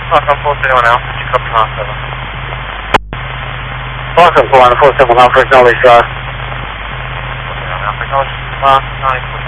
Welcome 471 Alpha, you copy Mark 7. Welcome 471 Alpha, acknowledge. 471 Alpha, acknowledge Mark 94.